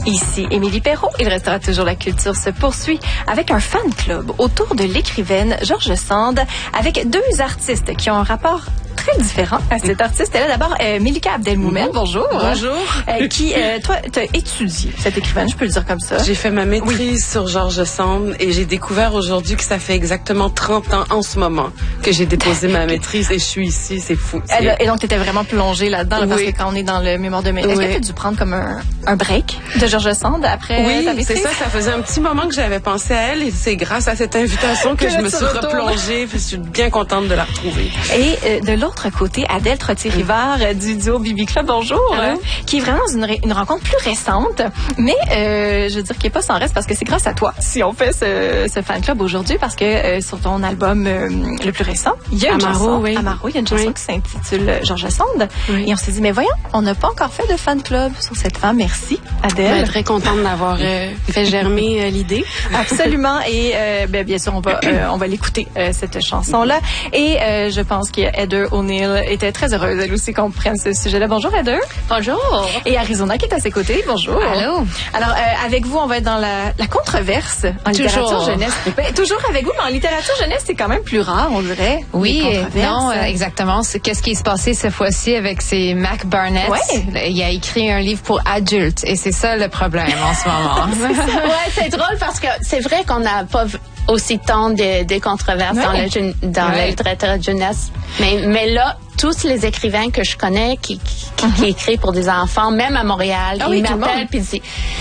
Ici Émilie Perrault. Il restera toujours la culture se poursuit avec un fan club autour de l'écrivaine George Sand avec deux artistes qui ont un rapport très différent à cet artiste-là. D'abord, Melika Abdelmoumel, bonjour. Bonjour. Toi, tu as étudié cette écrivaine, je peux le dire comme ça. J'ai fait ma maîtrise sur George Sand et j'ai découvert aujourd'hui que ça fait exactement 30 ans en ce moment que j'ai déposé ma maîtrise et je suis ici, c'est fou. Et donc, tu étais vraiment plongée là-dedans, là, parce que quand on est dans le mémoire de maîtrise, est-ce que tu as dû prendre comme un break de George Sand après ta maîtrise? Oui, c'est ça, ça faisait un petit moment que j'avais pensé à elle et c'est grâce à cette invitation que je me suis replongée. Je suis bien contente de la retrouver. Et de l'autre côté, Adèle Trottier-Rivard du duo Bibi Club, bonjour, qui est vraiment une rencontre plus récente, mais je veux dire qu'il n'est pas sans reste parce que c'est grâce à toi si on fait ce fan club aujourd'hui, parce que sur ton album le plus récent, il y a une chanson, Amaro, il y a une chanson qui s'intitule George Sand, et on s'est dit, mais voyons, on n'a pas encore fait de fan club sur cette femme. Merci, Adèle. Je suis très contente d'avoir fait germer l'idée. Absolument, et bien sûr, on va l'écouter, cette chanson-là, et je pense que Heather O'Neill était très heureuse, elle aussi, qu'on prenne ce sujet-là. Bonjour, Heather. Bonjour. Et Arizona qui est à ses côtés. Bonjour. Allô. Alors, avec vous, on va être dans la controverse en littérature jeunesse. Toujours avec vous, mais en littérature jeunesse, c'est quand même plus rare, on dirait. Oui, non, exactement. C'est qu'est-ce qui s'est passé cette fois-ci avec ces Mac Barnett. Ouais. Il a écrit un livre pour adultes et c'est ça le problème en ce moment. Ouais, c'est drôle parce que c'est vrai qu'on n'a pas aussi tant de controverses dans la littérature de jeunesse. Mais là, tous les écrivains que je connais qui écrivent pour des enfants, même à Montréal, ils m'appellent puis